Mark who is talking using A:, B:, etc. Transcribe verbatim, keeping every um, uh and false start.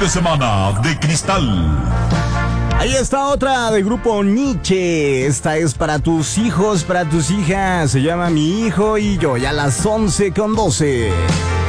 A: de semana de Cristal.
B: Ahí está otra del grupo Nietzsche. Esta es para tus hijos, para tus hijas. Se llama Mi Hijo y Yo. Y a las once con doce.